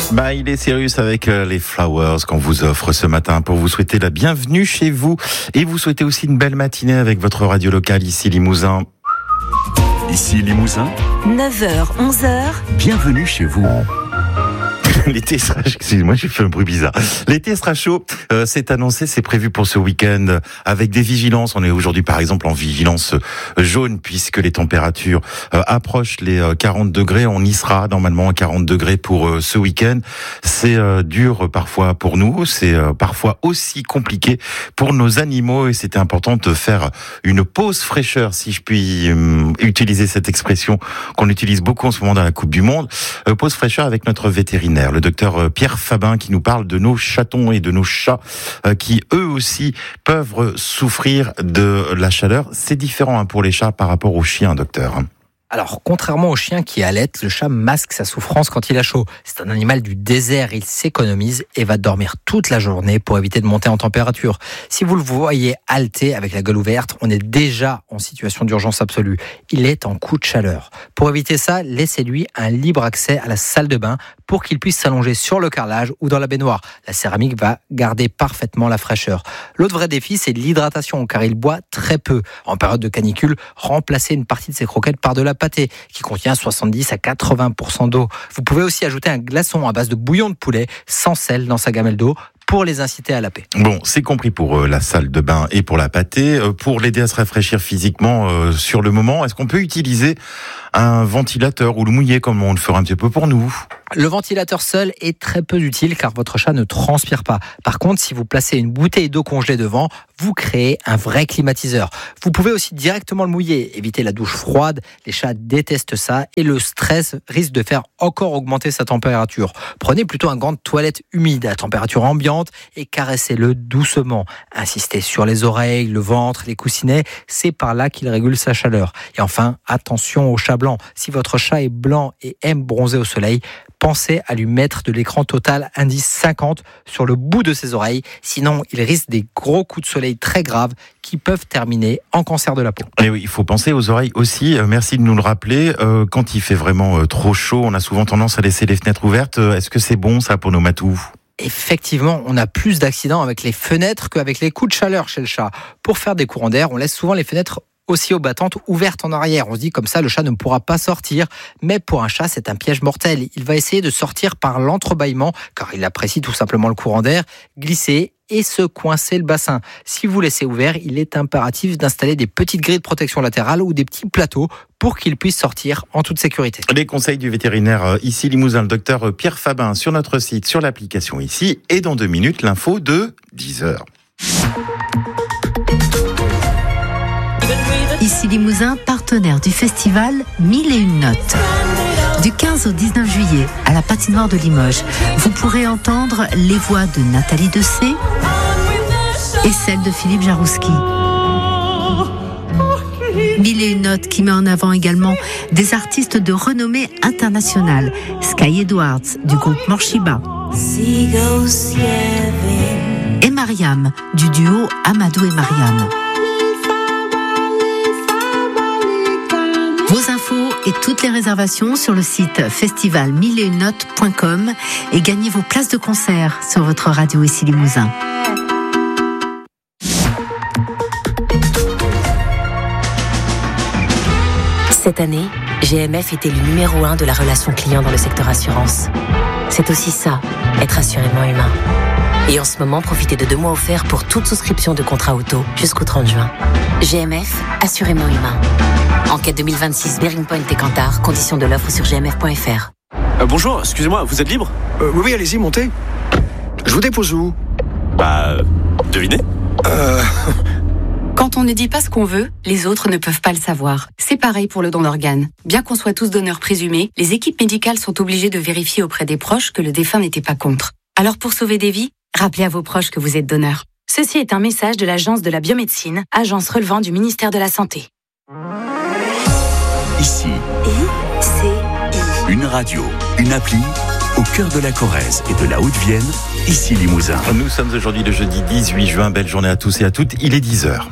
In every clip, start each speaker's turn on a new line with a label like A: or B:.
A: Il est Sirius avec les Flowers qu'on vous offre ce matin pour vous souhaiter la bienvenue chez vous et vous souhaiter aussi une belle matinée avec votre radio locale ici Limousin.
B: Ici Limousin,
C: 9h, 11h.
B: Bienvenue chez vous.
A: L'été sera, excusez-moi, j'ai fait un bruit bizarre. L'été sera chaud, c'est annoncé, c'est prévu pour ce week-end avec des vigilances. On est aujourd'hui par exemple en vigilance jaune puisque les températures approchent les 40 degrés. On y sera normalement à 40 degrés pour ce week-end. C'est dur parfois pour nous, c'est parfois aussi compliqué pour nos animaux et c'était important de faire une pause fraîcheur, si je puis utiliser cette expression qu'on utilise beaucoup en ce moment dans la Coupe du Monde. Pause fraîcheur avec notre vétérinaire, le docteur Pierre Fabin, qui nous parle de nos chatons et de nos chats qui eux aussi peuvent souffrir de la chaleur. C'est différent pour les chats par rapport aux chiens, docteur.
D: Alors, contrairement au chien qui allait, le chat masque sa souffrance quand il a chaud. C'est un animal du désert, il s'économise et va dormir toute la journée pour éviter de monter en température. Si vous le voyez halter avec la gueule ouverte, on est déjà en situation d'urgence absolue. Il est en coup de chaleur. Pour éviter ça, laissez-lui un libre accès à la salle de bain pour qu'il puisse s'allonger sur le carrelage ou dans la baignoire. La céramique va garder parfaitement la fraîcheur. L'autre vrai défi, c'est l'hydratation, car il boit très peu. En période de canicule, remplacez une partie de ses croquettes par de la pâté, qui contient 70 à 80% d'eau. Vous pouvez aussi ajouter un glaçon à base de bouillon de poulet sans sel dans sa gamelle d'eau pour les inciter à laper.
A: Bon, c'est compris pour la salle de bain et pour la pâtée. Pour l'aider à se rafraîchir physiquement sur le moment, est-ce qu'on peut utiliser un ventilateur ou le mouiller comme on le fera un petit peu pour nous ?
D: Le ventilateur seul est très peu utile car votre chat ne transpire pas. Par contre, si vous placez une bouteille d'eau congelée devant, vous créez un vrai climatiseur. Vous pouvez aussi directement le mouiller, éviter la douche froide. Les chats détestent ça et le stress risque de faire encore augmenter sa température. Prenez plutôt un gant de toilette humide à température ambiante et caressez-le doucement. Insistez sur les oreilles, le ventre, les coussinets, c'est par là qu'il régule sa chaleur. Et enfin, attention au chat blanc. Si votre chat est blanc et aime bronzer au soleil, pensez à lui mettre de l'écran total indice 50 sur le bout de ses oreilles. Sinon, il risque des gros coups de soleil très graves qui peuvent terminer en cancer de la peau.
A: Et oui, il faut penser aux oreilles aussi. Merci de nous le rappeler. Quand il fait vraiment trop chaud, on a souvent tendance à laisser les fenêtres ouvertes. Est-ce que c'est bon ça pour nos matous ?
D: Effectivement, on a plus d'accidents avec les fenêtres qu'avec les coups de chaleur chez le chat. Pour faire des courants d'air, on laisse souvent les fenêtres aussi aux battantes ouvertes en arrière. On se dit comme ça, le chat ne pourra pas sortir. Mais pour un chat, c'est un piège mortel. Il va essayer de sortir par l'entrebâillement, car il apprécie tout simplement le courant d'air, glisser et se coincer le bassin. Si vous laissez ouvert, il est impératif d'installer des petites grilles de protection latérale ou des petits plateaux pour qu'il puisse sortir en toute sécurité.
A: Les conseils du vétérinaire ici Limousin, le docteur Pierre Fabin, sur notre site, sur l'application ici, et dans 2 minutes, l'info de 10h.
C: Ici Limousin, partenaire du festival 1001 notes. Du 15 au 19 juillet, à la patinoire de Limoges, vous pourrez entendre les voix de Nathalie Dessay et celles de Philippe Jarouski. 1001 notes qui met en avant également des artistes de renommée internationale. Sky Edwards du groupe Morshiba. Et Mariam du duo Amadou et Mariam. Vos infos et toutes les réservations sur le site festival1001notes.com et gagnez vos places de concert sur votre radio ici Limousin.
E: Cette année, GMF est élu numéro 1 de la relation client dans le secteur assurance. C'est aussi ça, être assurément humain. Et en ce moment, profitez de 2 mois offerts pour toute souscription de contrat auto jusqu'au 30 juin. GMF, assurément humain. Enquête 2026, Bearing Point et Kantar. Conditions de l'offre sur gmf.fr.
F: Bonjour, excusez-moi, vous êtes libre ?
G: Oui, allez-y, montez. Je vous dépose où ?
F: Devinez ?
H: Quand on ne dit pas ce qu'on veut, les autres ne peuvent pas le savoir. C'est pareil pour le don d'organes. Bien qu'on soit tous donneurs présumés, les équipes médicales sont obligées de vérifier auprès des proches que le défunt n'était pas contre. Alors pour sauver des vies, rappelez à vos proches que vous êtes donneur. Ceci est un message de l'Agence de la biomédecine, agence relevant du ministère de la Santé.
B: Ici, une radio, une appli, au cœur de la Corrèze et de la Haute-Vienne, ici Limousin.
A: Nous sommes aujourd'hui le jeudi 18 juin. Belle journée à tous et à toutes. Il est 10h.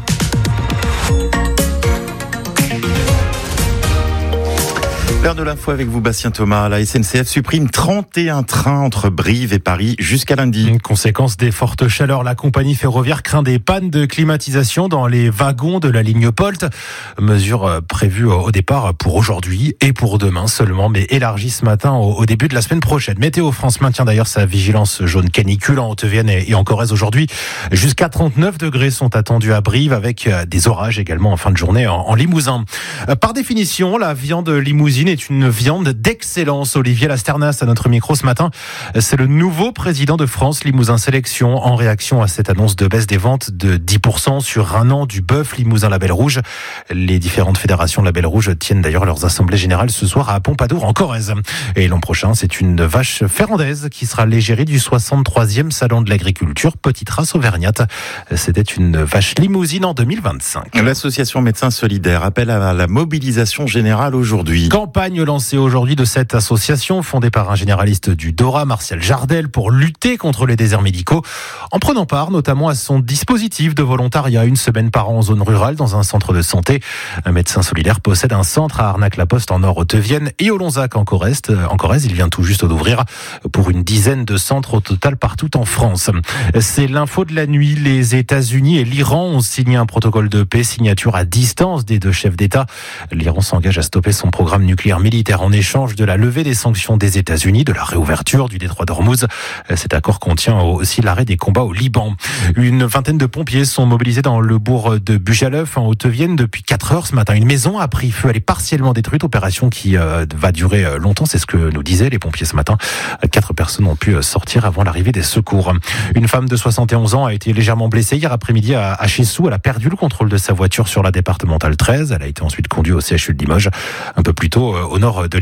A: L'heure de l'info avec vous, Bastien Thomas. La SNCF supprime 31 trains entre Brive et Paris jusqu'à lundi.
I: Une conséquence des fortes chaleurs, la compagnie ferroviaire craint des pannes de climatisation dans les wagons de la ligne Polt. Mesure prévue au départ pour aujourd'hui et pour demain seulement, mais élargie ce matin au début de la semaine prochaine. Météo France maintient d'ailleurs sa vigilance jaune canicule en Haute-Vienne et en Corrèze aujourd'hui. Jusqu'à 39 degrés sont attendus à Brive avec des orages également en fin de journée en Limousin. Par définition, la viande limousine est une viande d'excellence. Olivier Lasternas à notre micro ce matin. C'est le nouveau président de France Limousin Sélection en réaction à cette annonce de baisse des ventes de 10% sur un an du bœuf Limousin Label Rouge. Les différentes fédérations Label Rouge tiennent d'ailleurs leurs assemblées générales ce soir à Pompadour en Corrèze. Et l'an prochain, c'est une vache ferrandaise qui sera l'égérie du 63e salon de l'agriculture, petite race auvergnate. C'était une vache limousine en 2025.
A: L'association Médecins Solidaires appelle à la mobilisation générale aujourd'hui.
I: Campagne lancée aujourd'hui de cette association fondée par un généraliste du Dora, Martial Jardel, pour lutter contre les déserts médicaux, en prenant part notamment à son dispositif de volontariat, une semaine par an en zone rurale dans un centre de santé. Un médecin solidaire possède un centre à Arnac-la-Poste en Nord-Haute-Vienne et au Lonzac en Corrèze. Il vient tout juste d'ouvrir pour une dizaine de centres au total partout en France. C'est l'info de la nuit. Les États-Unis et l'Iran ont signé un protocole de paix, signature à distance des deux chefs d'État. L'Iran s'engage à stopper son programme nucléaire militaire en échange de la levée des sanctions des États-Unis, de la réouverture du détroit d'Ormuz. Cet accord contient aussi l'arrêt des combats au Liban. Une vingtaine de pompiers sont mobilisés dans le bourg de Bujaleuf en Haute-Vienne depuis 4 heures ce matin. Une maison a pris feu, elle est partiellement détruite, opération qui va durer longtemps, c'est ce que nous disaient les pompiers ce matin. 4 personnes ont pu sortir avant l'arrivée des secours. Une femme de 71 ans a été légèrement blessée hier après-midi à Chessou. Elle a perdu le contrôle de sa voiture sur la départementale 13. Elle a été ensuite conduite au CHU de Limoges, un peu plus tôt au nord de